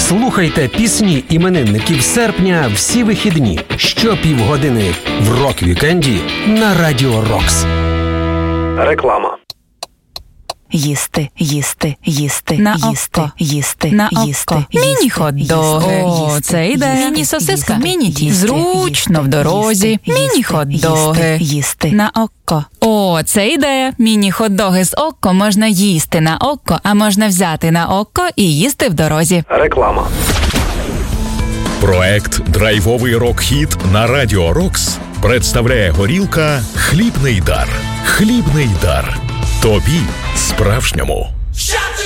Слухайте пісні іменинників серпня всі вихідні. Щопівгодини в рок-вікенді на Радіо Рокс. Реклама. Їсти, їсти, їсти, на їсти, око, їсти, на їсти, око. Міні-хот-доги. О, це йде. Міні-сосиска. Міні-тісто. Зручно в дорозі. Міні-хот-доги. Їсти. На око. О, це ідея. Міні-хот-доги з око можна їсти на око, а можна взяти на око і їсти в дорозі. Реклама. Проект «Драйвовий рок-хіт» на Радіо Рокс представляє горілка «Хлібний дар». Хлібний дар. Тобі справжньому.